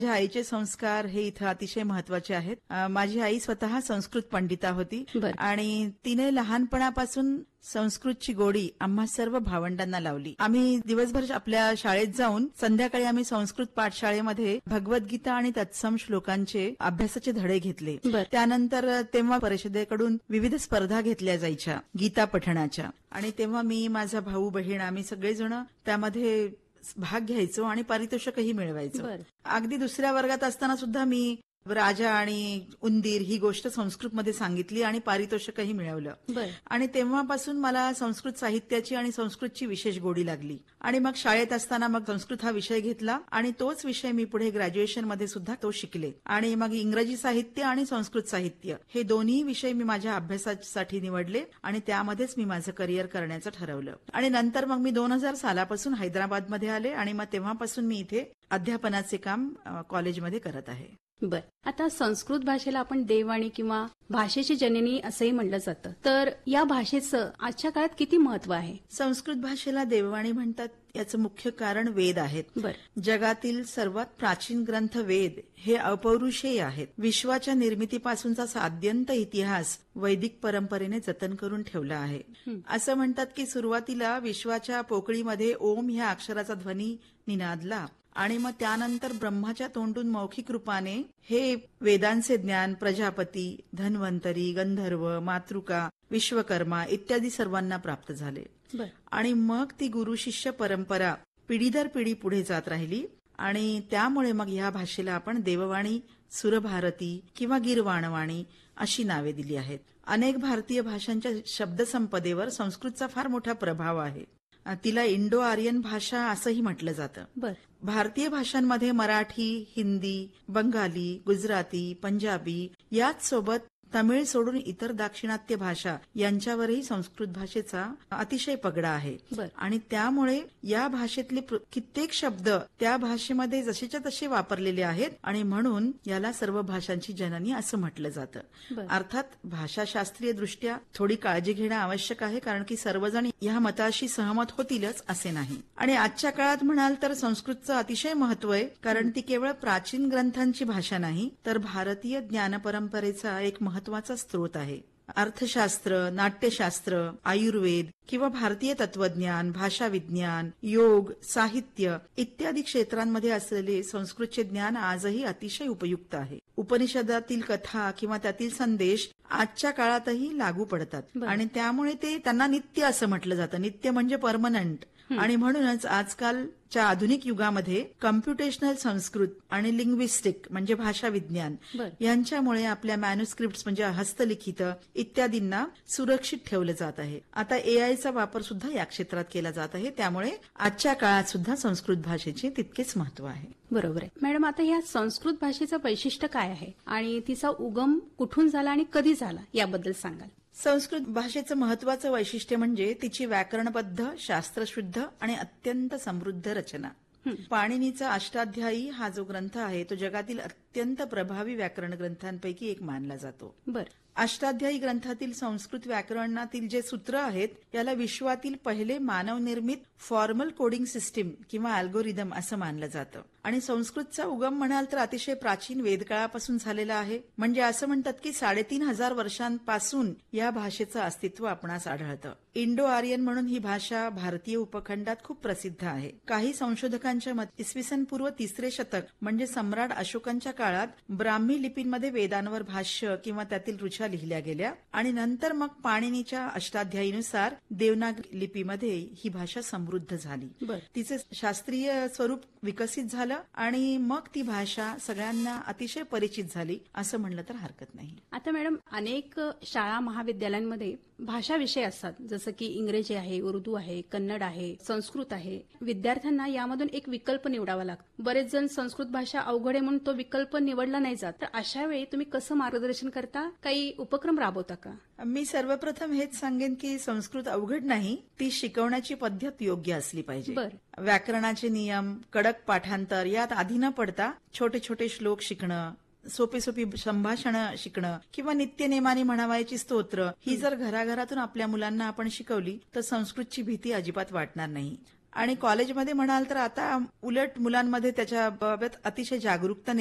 माझ्या आईचे संस्कार हे इथं अतिशय महत्वाचे आहेत. माझी आई स्वतः संस्कृत पंडिता होती बरं. आणि तिने लहानपणापासून संस्कृतची गोडी आम्हा सर्व भावंडांना लावली. आम्ही दिवसभर आपल्या शाळेत जाऊन संध्याकाळी आम्ही संस्कृत पाठशाळेमध्ये भगवद्गीता आणि तत्सम श्लोकांचे अभ्यासाचे धडे घेतले. बरं. त्यानंतर तेव्हा परिषदेकडून विविध स्पर्धा घेतल्या जायच्या गीता पठणाच्या आणि तेव्हा मी, माझा भाऊ बहीण आम्ही सगळेजण त्यामध्ये भाग घ्यायचो आणि पारितोषिकही मिळवायचो. बरं. अगदी दुसऱ्या वर्गात असताना सुद्धा मी राजा आणि उंदीर ही गोष्ट संस्कृतमध्ये सांगितली आणि पारितोषिकही मिळवलं. बरं. आणि तेव्हापासून मला संस्कृत साहित्याची आणि संस्कृतची विशेष गोडी लागली आणि मग शाळेत असताना मग संस्कृत हा विषय घेतला आणि तोच विषय मी पुढे ग्रॅज्युएशनमध्ये सुद्धा तो शिकले आणि मग इंग्रजी साहित्य आणि संस्कृत साहित्य हे दोन्ही विषय मी माझ्या अभ्यासासाठी निवडले आणि त्यामध्येच मी माझं करिअर करण्याचं ठरवलं. आणि नंतर मग मी 2000 सालापासून हैदराबादमध्ये आले आणि मग तेव्हापासून मी इथे अध्यापनाचे काम कॉलेजमध्ये करत आहे. बर, आता संस्कृत भाषेला आपण देववाणी किंवा भाषेची जननी असंही म्हणलं जातं, तर या भाषेचं आजच्या काळात किती महत्व आहे? संस्कृत भाषेला देववाणी म्हणतात याचं मुख्य कारण वेद आहेत. बर. जगातील सर्वात प्राचीन ग्रंथ वेद हे अपौरुषेय आहेत. विश्वाच्या निर्मितीपासूनचा साध्यंत इतिहास वैदिक परंपरेने जतन करून ठेवला आहे. असं म्हणतात की सुरुवातीला विश्वाच्या पोकळीमध्ये ओम ह्या अक्षराचा ध्वनी निनादला आणि मग त्यानंतर ब्रह्माच्या तोंडून मौखिक रूपाने हे वेदांचे ज्ञान प्रजापती, धन्वंतरी, गंधर्व, मातृका, विश्वकर्मा इत्यादी सर्वांना प्राप्त झाले. बर. आणि मग ती गुरु शिष्य परंपरा पिढी दर पिढी पुढे जात राहिली आणि त्यामुळे मग ह्या भाषेला आपण देववाणी, सुरभारती किंवा गीरवाणवाणी अशी नावे दिली आहेत. अनेक भारतीय भाषांच्या शब्दसंपदेवर संस्कृतचा फार मोठा प्रभाव आहे. तिला इंडो आर्यन भाषा असंही म्हटलं जातं. बर. भारतीय भाषांमध्ये मराठी, हिंदी, बंगाली, गुजराती, पंजाबी याच सोबत तमिळ सोडून इतर दाक्षिणात्य भाषा यांच्यावरही संस्कृत भाषेचा अतिशय पगडा आहे. बर. आणि त्यामुळे या भाषेतले कित्येक शब्द त्या भाषेमध्ये जसेच्या तसे वापरलेले आहेत आणि म्हणून याला सर्व भाषांची जननी असं म्हटलं जातं. बर. अर्थात भाषाशास्त्रीय दृष्ट्या थोडी काळजी घेणं आवश्यक आहे, कारण की सर्वजण या मताशी सहमत होतीलच असे नाही. आणि आजच्या काळात म्हणाल तर संस्कृतचं अतिशय महत्व आहे, कारण ती केवळ प्राचीन ग्रंथांची भाषा नाही तर भारतीय ज्ञानपरंपरेचा एक महत्वाचा स्रोत आहे. अर्थशास्त्र, नाट्यशास्त्र, आयुर्वेद किंवा भारतीय तत्वज्ञान, भाषा विज्ञान, योग, साहित्य इत्यादी क्षेत्रांमध्ये असलेले संस्कृतचे ज्ञान आजही अतिशय उपयुक्त आहे. उपनिषदातील कथा किंवा त्यातील संदेश आजच्या काळातही लागू पडतात आणि त्यामुळे ते त्यांना नित्य असं म्हटलं जातं. नित्य म्हणजे परमनंट. आणि म्हणूनच आजकालच्या आधुनिक युगामध्ये कम्प्युटेशनल संस्कृत आणि लिंग्विस्टिक म्हणजे भाषा विज्ञान यांच्यामुळे आपल्या मॅन्युस्क्रिप्ट म्हणजे हस्तलिखित इत्यादींना सुरक्षित ठेवलं जात आहे. आता एआयचा वापर सुद्धा या क्षेत्रात केला जात आहे. त्यामुळे आजच्या काळात सुद्धा संस्कृत भाषेचे तितकेच महत्व आहे. बरोबर आहे. मॅडम, आता या संस्कृत भाषेचं वैशिष्ट्य काय आहे आणि तिचा उगम कुठून झाला आणि कधी झाला याबद्दल सांगाल? संस्कृत भाषेचं महत्वाचं वैशिष्ट्य म्हणजे तिची व्याकरणबद्ध, शास्त्रशुद्ध आणि अत्यंत समृद्ध रचना. पाणिनीचा अष्टाध्यायी हा जो ग्रंथ आहे तो जगातील अत्यंत प्रभावी व्याकरण ग्रंथांपैकी एक मानला जातो. बर. अष्टाध्यायी ग्रंथातील संस्कृत व्याकरणातील जे सूत्र आहेत याला विश्वातील पहिले मानवनिर्मित फॉर्मल कोडिंग सिस्टीम किंवा अल्गोरिदम असं मानलं जातं. आणि संस्कृतचा उगम म्हणाल तर अतिशय प्राचीन वेदकाळापासून झालेला आहे. म्हणजे असं म्हणतात की 3500 वर्षांपासून या भाषेचं अस्तित्व आपणास आढळतं. इंडो आर्यन म्हणून ही भाषा भारतीय उपखंडात खूप प्रसिद्ध आहे. काही संशोधकांच्या मते इसवी सन पूर्व 3रे शतक म्हणजे सम्राट अशोकांच्या काळात ब्राह्मी लिपींमध्ये वेदांवर भाष्य किंवा त्यातील ऋचा लिहिल्या गेल्या आणि नंतर मग पाणिनीच्या अष्टाध्यायीनुसार देवनागरी लिपीमध्ये ही भाषा समृद्ध झाली. तिचे शास्त्रीय स्वरूप विकसित झालं आणि मग ती भाषा सगळ्यांना अतिशय परिचित झाली असं म्हणलं तर हरकत नाही. आता मॅडम, अनेक शाळा महाविद्यालयांमध्ये भाषा विषय असतात, जसं की इंग्रजी आहे, उर्दू आहे, कन्नड आहे, संस्कृत आहे. विद्यार्थ्यांना यामधून एक विकल्प निवडावा लागतो. बरेच जण संस्कृत भाषा अवघड आहे म्हणून तो विकल्प निवडला नाही जात. तर अशा वेळी तुम्ही कसं मार्गदर्शन करता? काही उपक्रम राबवता का? मी सर्वप्रथम हेच सांगेन की संस्कृत अवघड नाही, ती शिकवण्याची पद्धत योग्य असली पाहिजे. व्याकरणाचे नियम, कडक पाठांतर यात आधी न पडता छोटे छोटे श्लोक शिकणं, सोपी सोपी संभाषण शिकणं किंवा नित्यनेमाने म्हणावायची स्तोत्र ही जर घराघरातून आपल्या मुलांना आपण शिकवली तर संस्कृतची भीती अजिबात वाटणार नाही. आणि कॉलेजमध्ये म्हणाल तर आता उलट मुलांमध्ये त्याच्या बाबत अतिशय जागरूकता